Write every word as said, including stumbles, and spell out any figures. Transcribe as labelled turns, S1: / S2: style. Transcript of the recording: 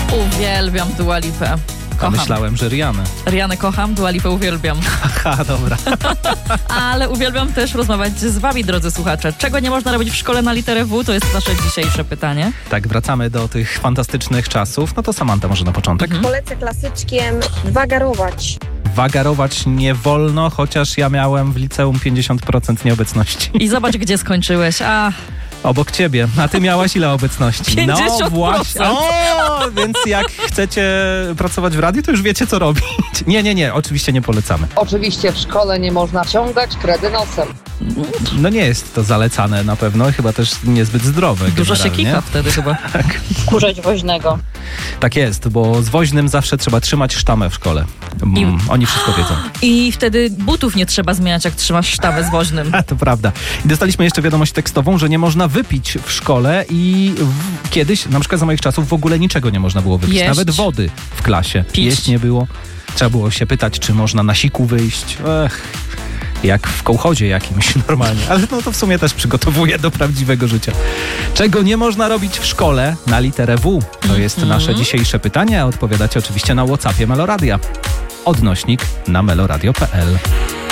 S1: Uwielbiam Dua Lipę. Kocham.
S2: Myślałem, że Rihanna.
S1: Rihanę kocham, Dua Lipę uwielbiam.
S2: Aha, dobra.
S1: Ale uwielbiam też rozmawiać z wami, drodzy słuchacze. Czego nie można robić w szkole na literę W? To jest nasze dzisiejsze pytanie.
S2: Tak, wracamy do tych fantastycznych czasów. No to Samanta może na początek.
S1: Mhm.
S3: Polecę klasyczkiem wagarować.
S2: Wagarować nie wolno, chociaż ja miałem w liceum pięćdziesiąt procent nieobecności.
S1: I zobacz, gdzie skończyłeś. A,
S2: Obok ciebie. A ty miałaś ile obecności?
S1: pięćdziesiąt procent.
S2: No właśnie. O, więc jak chcecie pracować w radiu, to już wiecie, co robić. Nie, nie, nie. Oczywiście nie polecamy.
S4: Oczywiście w szkole nie można ciągać kredy nosem.
S2: No nie jest to zalecane na pewno, chyba też niezbyt zdrowe.
S1: dużo się
S2: generalnie.
S1: kika wtedy chyba.
S4: Kurzeć woźnego.
S2: Tak jest, bo z woźnym zawsze trzeba trzymać sztamę w szkole. Mm, Oni wszystko wiedzą.
S1: I wtedy butów nie trzeba zmieniać, jak trzymasz sztabę z woźnym.
S2: A, to prawda. I dostaliśmy jeszcze wiadomość tekstową, że nie można wypić w szkole i w, kiedyś, na przykład za moich czasów, w ogóle niczego nie można było wypić.
S1: Jeść.
S2: Nawet wody w klasie.
S1: Pić.
S2: Jeść nie było. Trzeba było się pytać, czy można na siku wyjść. Ech, jak w kołchodzie jakimś normalnie. Ale no to w sumie też przygotowuje do prawdziwego życia. Czego nie można robić w szkole na literę W? To jest
S1: Mhm.
S2: nasze dzisiejsze pytanie, a odpowiadacie oczywiście na WhatsAppie Meloradia. Odnośnik na meloradio kropka p l.